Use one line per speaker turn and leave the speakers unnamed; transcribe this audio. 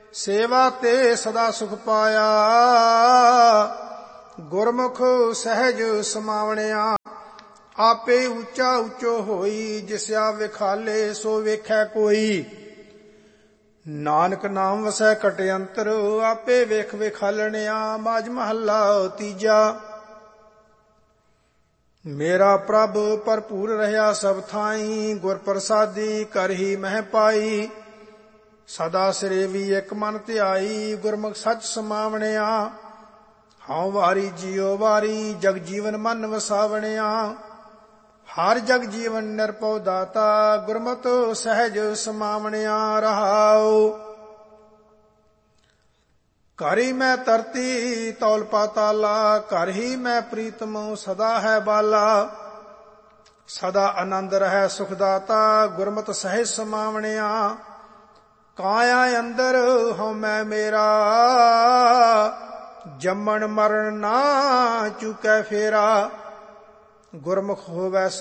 ਸੇਵਾ ਤੇ ਸਦਾ ਸੁਖ ਪਾਇਆ। ਗੁਰਮੁਖ ਸਹਿਜ ਸਮਾਵਣਿਆ ਆਪੇ ਉੱਚਾ ਉੱਚੋ ਹੋਈ। ਜਿਸਿਆ ਵਿਖਾਲੇ ਸੋ ਵੇਖੈ ਕੋਈ। ਨਾਨਕ ਨਾਮ ਵਸੈ ਘਟ ਅੰਤਰ ਆਪੇ ਵੇਖ ਵਿਖਾਲਣਿਆ। ਮਾਝ ਮਹੱਲਾ ਤੀਜਾ। ਮੇਰਾ ਪ੍ਰਭ ਭਰਪੂਰ ਰਹਿਆ ਸਭ ਥਾਈ। ਗੁਰ ਪ੍ਰਸਾਦੀ ਕਰ ਹੀ ਮਹਿ ਪਾਈ। ਸਦਾ ਸਿਰੇਵੀ ਇੱਕ ਮਨ ਧਿਆਈ। ਗੁਰਮੁਖ ਸੱਚ ਸਮਾਵਣਿਆ ਹਉ ਵਾਰੀ ਜੀਉ ਵਾਰੀ। ਜਗ ਜੀਵਨ ਮਨ ਵਸਾਵਣਿਆ ਹਰ ਜਗ ਜੀਵਨ ਨਿਰਭਉ ਦਾਤਾ। ਗੁਰਮਤਿ ਸਹਿਜ ਸਮਾਵਣਿਆ ਰਹਾਉ। ਘਰ ਹੀ ਮੈਂ ਧਰਤੀ ਤੌਲ ਪਾਤਾਲਾ। ਘਰ ਹੀ ਮੈਂ ਪ੍ਰੀਤਮ ਸਦਾ ਹੈ ਬਾਲਾ। ਸਦਾ ਆਨੰਦ ਰਹਿ ਸੁਖ ਦਾਤਾ। ਗੁਰਮਤਿ ਸਹਿਜ ਸਮਾਵਣਿਆ ਕਾਇਆ ਅੰਦਰ ਹਉ ਮੈਂ ਮੇਰਾ। ਜੰਮਣ ਮਰਨ ਨਾ ਚੁਕੈ ਫੇਰਾ। ਗੁਰਮੁਖ ਹੋਵੈ